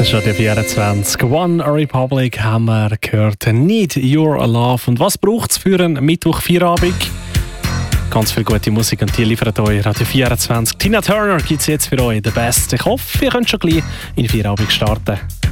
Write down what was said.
Das ist Radio 24. One Republic haben wir gehört. Need Your Love. Und was braucht es für einen Mittwoch-Feierabend? Ganz viel gute Musik und die liefert euch Radio 24. Tina Turner gibt es jetzt für euch, der Best. Ich hoffe, ihr könnt schon gleich in den Feierabend starten.